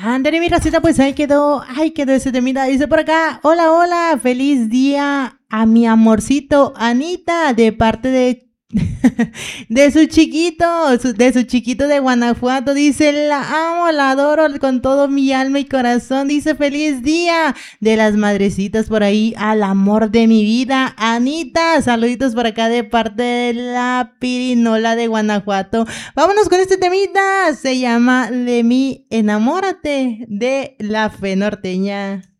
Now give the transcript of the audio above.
Ándale, mi racita, pues ahí quedó ese temita. Dice por acá, hola, hola, feliz día a mi amorcito Anita, de parte de de su chiquito de Guanajuato. Dice, la amo, la adoro con todo mi alma y corazón. Dice, feliz día de las madrecitas por ahí, al amor de mi vida, Anita. Saluditos por acá de parte de la Pirinola de Guanajuato. Vámonos con este temita. Se llama De mí, enamórate, de La Fe Norteña.